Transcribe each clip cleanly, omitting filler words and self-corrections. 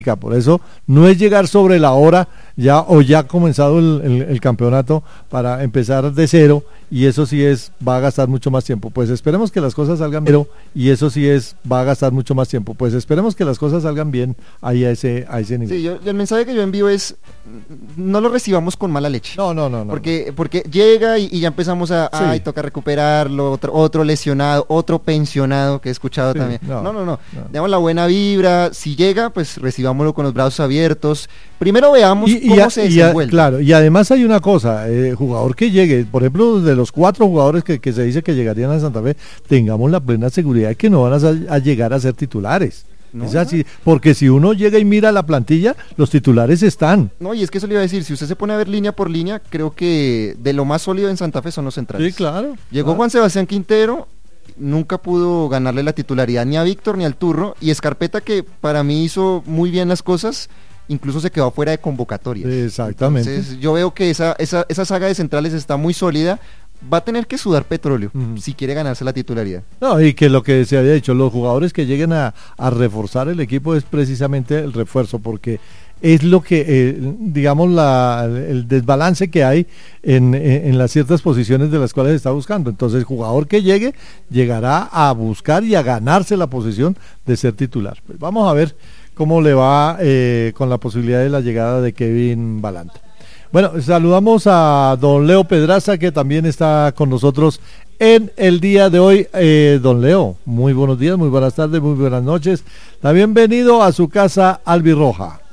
Por eso no es llegar sobre la hora ya o ya comenzado el campeonato para empezar de cero, y eso sí va a gastar mucho más tiempo. Pues esperemos que las cosas salgan bien, y eso sí va a gastar mucho más tiempo. Pues esperemos que las cosas salgan bien ahí a ese nivel. Sí, el mensaje que yo envío es: no lo recibamos con mala leche. No. Porque llega y ya empezamos ay, toca recuperarlo, otro lesionado, otro pensionado que he escuchado también. No. Damos la buena vibra. Si llega, pues recibámoslo con los brazos abiertos. Primero veamos cómo se desenvuelve. Claro, y además hay una cosa, jugador que llegue, por ejemplo, de los 4 jugadores que se dice que llegarían a Santa Fe, tengamos la plena seguridad de que no van a llegar a ser titulares. No, es así, porque si uno llega y mira la plantilla, los titulares están. No, y es que eso le iba a decir, si usted se pone a ver línea por línea, creo que de lo más sólido en Santa Fe son los centrales. Sí, claro. Llegó Juan Sebastián Quintero, nunca pudo ganarle la titularidad ni a Víctor ni al Turro, y Escarpeta, que para mí hizo muy bien las cosas, incluso se quedó fuera de convocatorias. Exactamente. Entonces yo veo que esa saga de centrales está muy sólida. Va a tener que sudar petróleo si quiere ganarse la titularidad. No, y que lo que se había dicho, los jugadores que lleguen a reforzar el equipo es precisamente el refuerzo, porque es lo que, digamos, el desbalance que hay en las ciertas posiciones de las cuales se está buscando. Entonces el jugador que llegará a buscar y a ganarse la posición de ser titular. Pues vamos a ver cómo le va con la posibilidad de la llegada de Kevin Balanta. Bueno, saludamos a don Leo Pedraza, que también está con nosotros en el día de hoy. Don Leo, muy buenos días, muy buenas tardes, muy buenas noches. Bienvenido a su casa albirroja.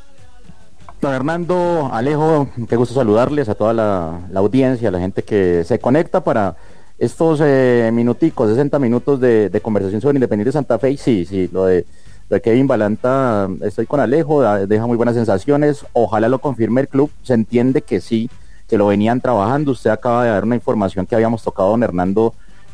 Don Hernando, Alejo, qué gusto saludarles a toda la audiencia, a la gente que se conecta para estos minuticos, 60 minutos de conversación sobre Independiente Santa Fe. Y sí, lo de Kevin Balanta, estoy con Alejo, deja muy buenas sensaciones, ojalá lo confirme el club, se entiende que sí, que lo venían trabajando. Usted acaba de dar una información que habíamos tocado, don Hernando,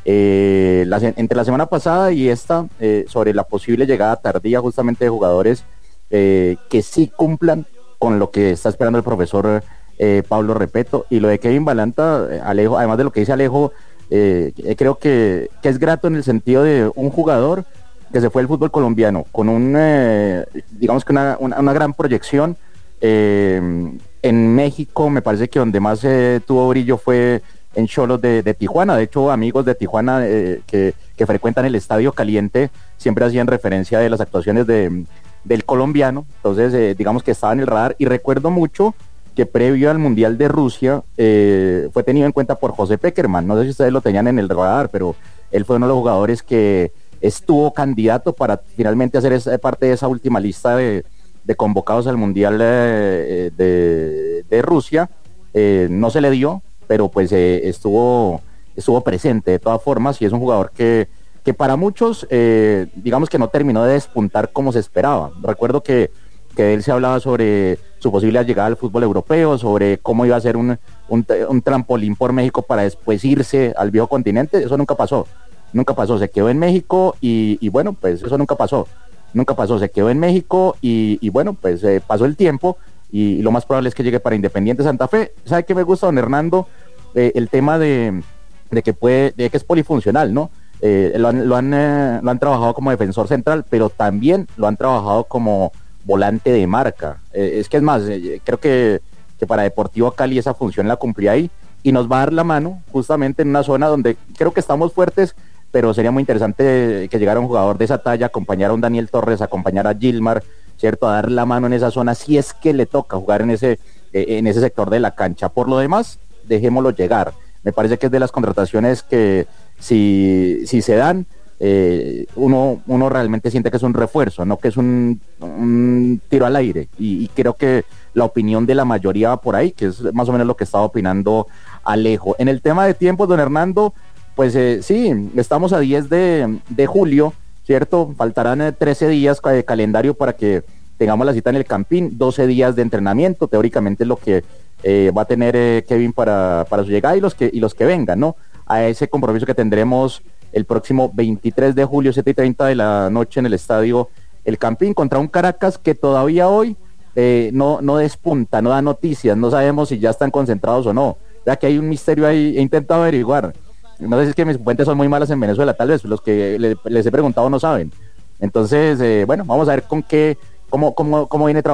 entre la semana pasada y esta, sobre la posible llegada tardía justamente de jugadores que sí cumplan con lo que está esperando el profesor Pablo Repeto. Y lo de Kevin Balanta, Alejo, además de lo que dice Alejo, creo que es grato en el sentido de un jugador que se fue del fútbol colombiano con digamos que una gran proyección. En México me parece que donde más tuvo brillo fue en Xolos de Tijuana. De hecho, amigos de Tijuana que frecuentan el Estadio Caliente siempre hacían referencia de las actuaciones del colombiano. Entonces, digamos que estaba en el radar, y recuerdo mucho que previo al Mundial de Rusia fue tenido en cuenta por José Pekerman. No sé si ustedes lo tenían en el radar, pero él fue uno de los jugadores que estuvo candidato para finalmente hacer parte de esa última lista de convocados al Mundial de Rusia. No se le dio, pero pues estuvo presente de todas formas, y es un jugador que para muchos, digamos que no terminó de despuntar como se esperaba. Recuerdo que de él se hablaba sobre su posible llegada al fútbol europeo, sobre cómo iba a ser un trampolín por México para después irse al viejo continente. Eso nunca pasó, se quedó en México y bueno, pues eso nunca pasó, se quedó en México y bueno, pues pasó el tiempo y lo más probable es que llegue para Independiente Santa Fe. ¿Sabe qué me gusta, don Hernando? El tema de que es polifuncional, ¿no? Lo han trabajado como defensor central, pero también lo han trabajado como volante de marca. Es más, creo que para Deportivo Cali esa función la cumplía ahí, y nos va a dar la mano justamente en una zona donde creo que estamos fuertes, pero sería muy interesante que llegara un jugador de esa talla, acompañar a un Daniel Torres, acompañar a Gilmar, ¿cierto? A dar la mano en esa zona, si es que le toca jugar en ese sector de la cancha. Por lo demás, dejémoslo llegar. Me parece que es de las contrataciones que si se dan, uno realmente siente que es un refuerzo, no que es un tiro al aire, y creo que la opinión de la mayoría va por ahí, que es más o menos lo que estaba opinando Alejo. En el tema de tiempos, don Hernando, pues sí, estamos a 10 de julio, ¿cierto? Faltarán 13 días de calendario para que tengamos la cita en el Campín, 12 días de entrenamiento, teóricamente es lo que va a tener Kevin para su llegada, y los que vengan, ¿no? A ese compromiso que tendremos el próximo 23 de julio, 7:30 de la noche en el estadio El Campín, contra un Caracas que todavía hoy no despunta, no da noticias, no sabemos si ya están concentrados o no. Ya que hay un misterio ahí, he intentado averiguar. No sé si es que mis fuentes son muy malas en Venezuela, tal vez los que les he preguntado no saben. Entonces, bueno, vamos a ver con qué ¿Cómo viene